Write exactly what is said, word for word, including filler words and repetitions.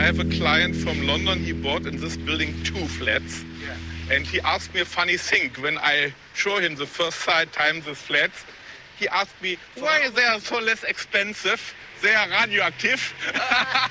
have a client from London. He bought in this building two flats. Yeah. And he asked me a funny thing. When I show him the first time the flats, he asked me, why they are so less expensive? They are radioactive.